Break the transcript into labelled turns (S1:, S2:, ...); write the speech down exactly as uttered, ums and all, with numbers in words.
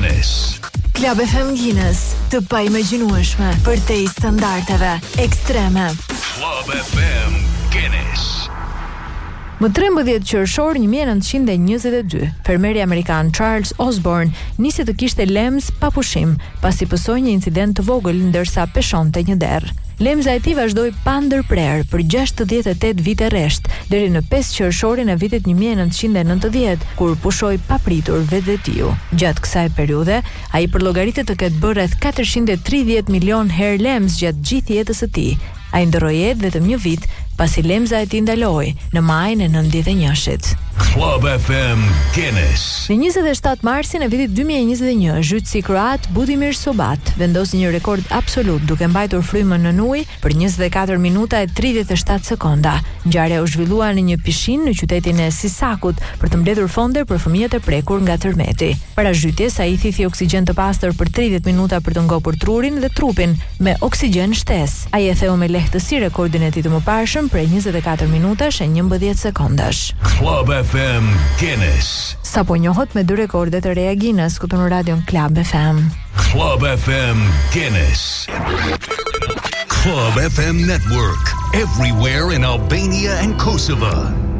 S1: Guinness.
S2: Club F M Guinness, të paimagjinueshme për te i standardeve ekstreme.
S1: Club F M Guinness.
S2: Më trembëdhjetë qershor një mijë e nëntëqind e njëzet e dy, fermeri amerikan Charles Osborne nisi të kishte lemz pa pushim, pasi pësoi një incident të vogël ndërsa peshonte një derë. Lemza e tij vazhdoi pa ndërprer për gjashtëdhjetë e tetë vite rresht, deri në pesë qershorin e vitit një mijë e nëntëqind e nëntëdhjetë, kur pushoi papritur vetvetiu. Gjatë kësaj periudhe, ai përllogaritet të ketë bërë rreth katërqind e tridhjetë milion herë lemz gjatë gjithë jetës së tij. Ai ndroi jetë vetëm një vit, pasi lemza e tij ndaloi në majin e nëntëdhjetë e njëzet.
S1: Club F M Guinness.
S2: Në njëzet e shtatë marsin e vitit dy mijë e njëzet e një, zhytësi kroat Budimir Sobat vendosi një rekord absolut duke mbajtur frymën në ujë për njëzet e katër minuta e tridhjetë e shtatë sekonda. Ngjarja u zhvillua në një pishinë në qytetin e Sisakut për të mbledhur fonde për fëmijët e prekur nga tërmeti. Para zhytjes ai thithi oksigjen të pastër për tridhjetë minuta për të ngopur trurin dhe trupin me oksigjen shtesë. Ai e theu me lehtësi rekordin e tij të mëparshëm për njëzet e katër minutash e njëmbëdhjetë sekondash.
S1: Club F M Guinness.
S2: Sapo njohët me dy rekorde të reja Guinness këtu në radion Club F M.
S1: Club F M Guinness. Club F M Network. Everywhere in Albania and Kosovo.